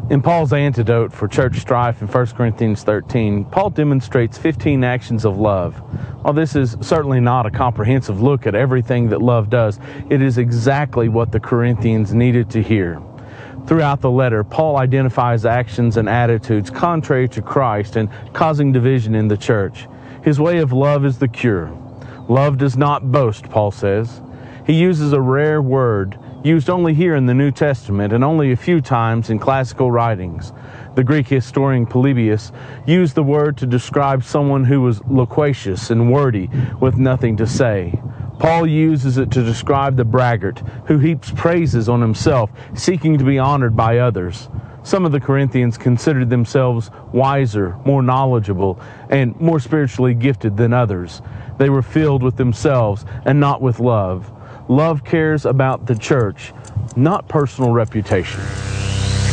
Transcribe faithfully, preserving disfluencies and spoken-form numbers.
In Paul's antidote for church strife in First Corinthians thirteen, Paul demonstrates fifteen actions of love. While this is certainly not a comprehensive look at everything that love does, it is exactly what the Corinthians needed to hear. Throughout the letter, Paul identifies actions and attitudes contrary to Christ and causing division in the church. His way of love is the cure. Love does not boast, Paul says. He uses a rare word used only here in the New Testament and only a few times in classical writings. The Greek historian Polybius used the word to describe someone who was loquacious and wordy with nothing to say. Paul uses it to describe the braggart who heaps praises on himself, seeking to be honored by others. Some of the Corinthians considered themselves wiser, more knowledgeable, and more spiritually gifted than others. They were filled with themselves and not with love. Love cares about the church, not personal reputation.